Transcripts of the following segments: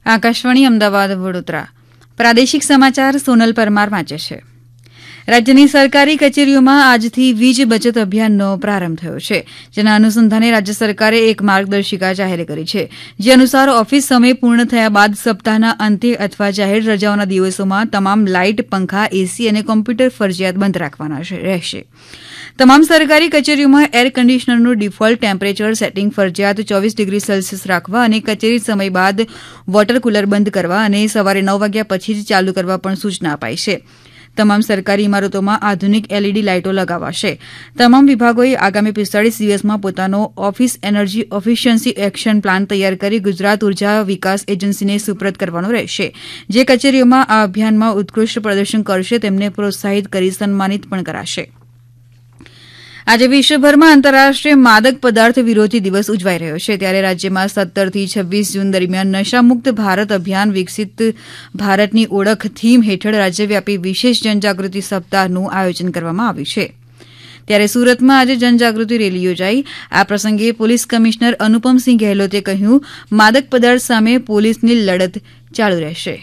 આકાશવાણી અમદાવાદ વડોદરા પ્રાદેશિક સમાચાર સોનલ પરમાર વાંચે છે. રાજ્યની સરકારી કચેરીઓમાં આજથી વીજ બચત અભિયાનનો પ્રારંભ થયો છે, જેના અનુસંધાને રાજ્ય સરકારે એક માર્ગદર્શિકા જાહેર કરી છે, જે અનુસાર ઓફિસ સમય પૂર્ણ થયા બાદ સપ્તાહના અંતે અથવા જાહેર રજાઓના દિવસોમાં તમામ લાઇટ, પંખા, એસી અને કોમ્પ્યુટર ફરજિયાત બંધ રાખવાના રહેશે. તમામ સરકારી કચેરીઓમાં એર કન્ડિશનરનું ડિફોલ્ટ ટેમ્પરેચર સેટિંગ ફરજિયાત 24 ડિગ્રી સેલ્સિયસ રાખવા અને કચેરી સમય બાદ વોટર કુલર બંધ કરવા અને સવારે 9 વાગ્યા પછી જ ચાલુ કરવા પણ સૂચના અપાઈ છે. તમામ સરકારી ઇમારતોમાં આધુનિક એલઈડી લાઇટો લગાવાશે. તમામ વિભાગોએ આગામી 45 દિવસમાં પોતાનો office energy efficiency action plan તૈયાર કરી ગુજરાત ઉર્જા વિકાસ એજન્સીને સુપ્રત કરવાનો રહેશે. જે કચેરીઓમાં આ અભિયાનમાં ઉત્કૃષ્ટ પ્રદર્શન કરશે તેમને પ્રોત્સાહિત કરી સન્માનિત પણ કરાશે. આજે વિશ્વભરમાં આંતરરાષ્ટ્રીય માદક પદાર્થ વિરોધી દિવસ ઉજવાઈ રહ્યો છે, ત્યારે રાજ્યમાં 17 થી 26 જૂન દરમિયાન નશામુક્ત ભારત અભિયાન વિકસિત ભારતની ઓળખ થીમ હેઠળ રાજ્યવ્યાપી વિશેષ જનજાગૃતિ સપ્તાહનું આયોજન કરવામાં આવ્યું છે. ત્યારે સુરતમાં આજે જનજાગૃતિ રેલી યોજાઈ. આ પ્રસંગે પોલીસ કમિશનર અનુપમસિંહ ગહેલોતે કહ્યું, માદક પદાર્થ સામે પોલીસની લડત ચાલુ રહેશે.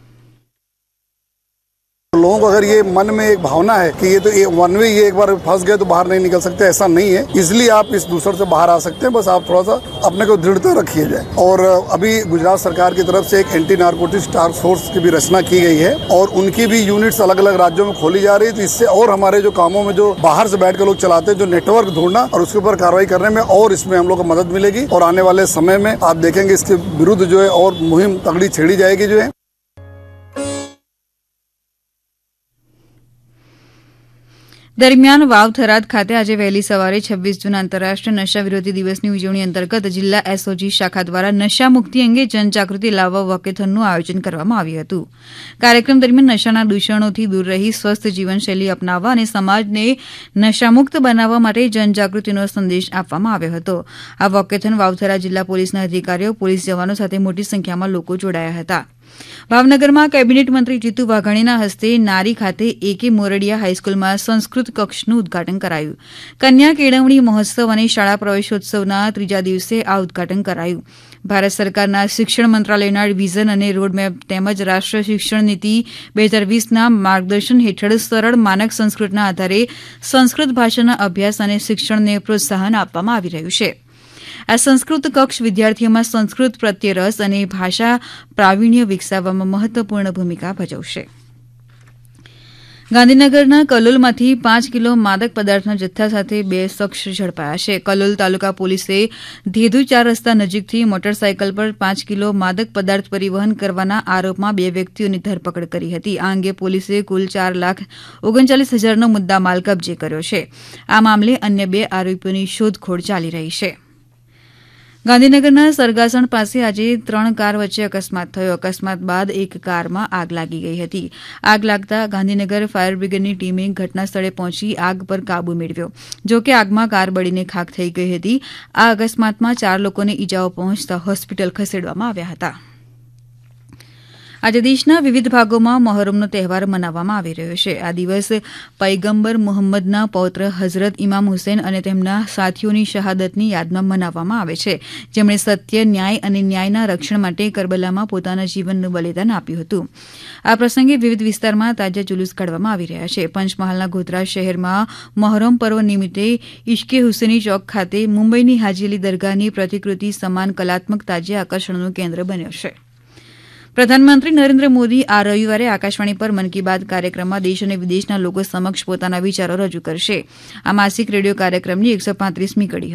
लोगों को अगर ये मन में एक भावना है कि ये तो वन वे ये एक बार फंस गए तो बाहर नहीं निकल सकते, ऐसा नहीं है. इसलिए आप इस दूसर से बाहर आ सकते हैं. बस आप थोड़ा सा अपने को दृढ़ता रखिए जाए. और अभी गुजरात सरकार की तरफ से एक एंटी नारकोटिक्स टास्क फोर्स की भी रचना की गई है और उनकी भी यूनिट्स अलग अलग राज्यों में खोली जा रही है. तो इससे और हमारे जो कामों में जो बाहर से बैठ कर लोग चलाते हैं, जो नेटवर्क ढूंढना और उसके ऊपर कार्रवाई करने में और इसमें हम लोग को मदद मिलेगी. और आने वाले समय में आप देखेंगे इसके विरुद्ध जो है और मुहिम तगड़ी छेड़ी जाएगी. जो है દરમિયાન વાવ થરાદ ખાતે આજે વહેલી સવારે 26 જૂન આંતરરાષ્ટ્રીય નશા વિરોધી દિવસની ઉજવણી અંતર્ગત જિલ્લા એસઓજી શાખા દ્વારા નશામુક્તિ અંગે જનજાગૃતિ લાવવા વોકેથોનનું આયોજન કરવામાં આવ્યું હતું. કાર્યક્રમ દરમિયાન નશાના દૂષણોથી દૂર રહી સ્વસ્થ જીવનશૈલી અપનાવવા અને સમાજને નશામુક્ત બનાવવા માટે જનજાગૃતિનો સંદેશ આપવામાં આવ્યો હતો. આ વોકેથોન વાવથરા જિલ્લા પોલીસના અધિકારીઓ, પોલીસ જવાનો સાથે મોટી સંખ્યામાં લોકો જોડાયા હતા. ભાવનગરમાં કેબિનેટ મંત્રી જીતુ વાઘાણીના હસ્તે નારી ખાતે એકે મોરડિયા હાઈસ્કૂલમાં સંસ્કૃત કક્ષનું ઉદઘાટન કરાયું. કન્યા કેળવણી મહોત્સવ અને શાળા પ્રવેશોત્સવના ત્રીજા દિવસે આ ઉદઘાટન કરાયું. ભારત સરકારના શિક્ષણ મંત્રાલયના વિઝન અને રોડમેપ તેમજ રાષ્ટ્રીય શિક્ષણ નીતિ 2020ના માર્ગદર્શન હેઠળ સરળ માનક સંસ્કૃતના આધારે સંસ્કૃત ભાષાના અભ્યાસ અને શિક્ષણને પ્રોત્સાહન આપવામાં આવી રહ્યું છે. આ સંસ્કૃત કક્ષ વિદ્યાર્થીઓમાં સંસ્કૃત પ્રત્યે રસ અને ભાષા પ્રાવીણ્ય વિકસાવવામાં મહત્વપૂર્ણ ભૂમિકા ભજવશે. ગાંધીનગરના કલોલમાંથી 5 કિલો માદક પદાર્થના જથ્થા સાથે 2 શખ્સ ઝડપાયા છે. કલોલ તાલુકા પોલીસે ધેધુ 4 રસ્તા નજીકથી મોટરસાયકલ પર 5 કિલો માદક પદાર્થ પરિવહન કરવાના આરોપમાં 2 વ્યક્તિઓની ધરપકડ કરી હતી. આ અંગે પોલીસે કુલ 4,39,000નો મુદ્દામાલ કબજે કર્યો છે. આ મામલે અન્ય 2 આરોપીઓની શોધખોળ ચાલી રહી છે. ગાંધીનગરના સરગાસણ પાસે આજે 3 કાર વચ્ચે અકસ્માત થયો. અકસ્માત બાદ એક કારમાં આગ લાગી ગઈ હતી. આગ લાગતા ગાંધીનગર ફાયર બ્રિગેડની ટીમે ઘટના સ્થળે પહોંચી આગ પર કાબુ મેળવ્યો. જોકે આગમાં કાર બળીને ખાખ થઈ ગઈ હતી. આ અકસ્માતમાં 4 લોકોને ઈજાઓ પહોંચતા હોસ્પિટલ ખસેડવામાં આવ્યા હતા. આજે દેશના વિવિધ ભાગોમાં મહોરમનો તહેવાર મનાવવામાં આવી રહ્યો છે. આ દિવસ પયગંબર મુહમ્મદના પૌત્ર હઝરત ઇમામ હુસૈન અને તેમના સાથીઓની શહાદતની યાદમાં મનાવવામાં આવે છે, જેમણે સત્ય, ન્યાય અને ન્યાયના રક્ષણ માટે કરબલામાં પોતાના જીવનનું બલિદાન આપ્યું હતું. આ પ્રસંગે વિવિધ વિસ્તારમાં તાજિયા જુલુસ કાઢવામાં આવી રહ્યા છે. પંચમહાલના ગોધરા શહેરમાં મહોરમ પર્વ નિમિત્તે ઇશ્કે હુસેની ચોક ખાતે મુંબઈની હાજી અલી દરગાહની પ્રતિકૃતિ સમાન કલાત્મક તાજિયા આકર્ષણનું કેન્દ્ર બન્યો છે. પ્રધાનમંત્રી નરેન્દ્ર મોદી આ રવિવારે આકાશવાણી પર મન કી બાત કાર્યક્રમમાં દેશ અને વિદેશના લોકો સમક્ષ પોતાના વિચારો રજૂ કરશે. આ માસિક રેડિયો કાર્યક્રમની 135મી કડી